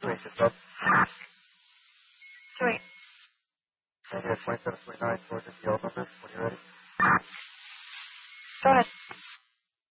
situation, bub. Sweet. Maybe at 2729 towards the yellow numbers when you're ready. Go ahead.